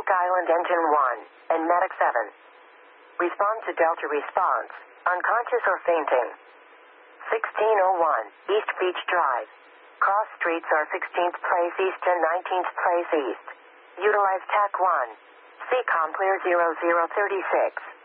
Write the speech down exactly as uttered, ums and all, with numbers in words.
Island Engine one, and Medic seven. Respond to Delta response. Unconscious or fainting. sixteen oh one, East Beach Drive. Cross streets are sixteenth Place East and nineteenth Place East. Utilize T A C one. C COM clear zero zero three six.